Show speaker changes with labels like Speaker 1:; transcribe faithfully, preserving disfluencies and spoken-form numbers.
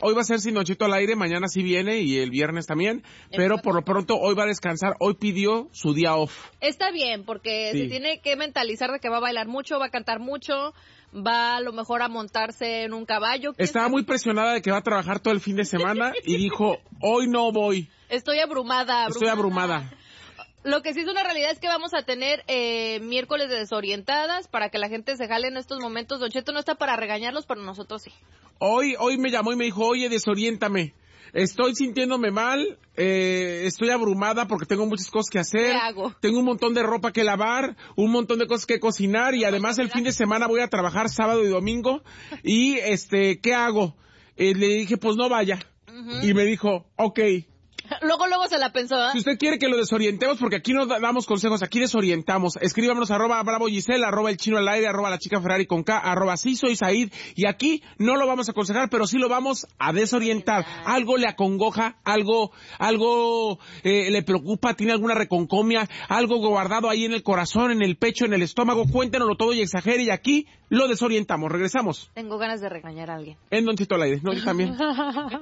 Speaker 1: hoy va a ser sin Don Cheto al aire, mañana sí viene y el viernes también, pero por lo pronto hoy va a descansar, hoy pidió su día off.
Speaker 2: Está bien, porque
Speaker 1: Sí.
Speaker 2: se tiene que mentalizar de que va a bailar mucho, va a cantar mucho, va a lo mejor a montarse en un caballo.
Speaker 1: Estaba
Speaker 2: sabe?
Speaker 1: muy presionada de que va a trabajar todo el fin de semana y dijo, hoy no voy.
Speaker 2: Estoy abrumada, abrumada.
Speaker 1: Estoy abrumada.
Speaker 2: Lo que sí es una realidad es que vamos a tener eh, miércoles de desorientadas para que la gente se jale en estos momentos. Don Cheto no está para regañarlos, pero nosotros sí.
Speaker 1: Hoy, hoy me llamó y me dijo, oye, desoriéntame. Estoy sintiéndome mal, eh, estoy abrumada porque tengo muchas cosas que hacer.
Speaker 2: ¿Qué hago?
Speaker 1: Tengo un montón de ropa que lavar, un montón de cosas que cocinar y además el fin de semana voy a trabajar sábado y domingo. Y, este, ¿qué hago? Eh, le dije, pues no vaya. Uh-huh. Y me dijo, ok.
Speaker 2: Luego, luego se la pensó, ¿eh?
Speaker 1: Si usted quiere que lo desorientemos, porque aquí no damos consejos, aquí desorientamos. Escríbanos arroba Bravo Giselle, arroba el chino al aire, arroba la chica Ferrari con K, arroba sí soy Said. Y aquí no lo vamos a aconsejar, pero sí lo vamos a desorientar. Algo le acongoja, algo, algo eh, le preocupa, tiene alguna reconcomia, algo guardado ahí en el corazón, en el pecho, en el estómago. Cuéntenoslo todo y exagere y aquí lo desorientamos. Regresamos.
Speaker 2: Tengo ganas de regañar a alguien.
Speaker 1: En Don Cheto al aire, ¿no? Yo también.